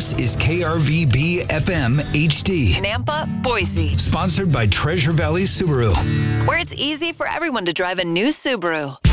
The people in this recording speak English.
This is KRVB FM HD. Nampa, Boise. Sponsored by Treasure Valley Subaru. Where it's easy for everyone to drive a new Subaru.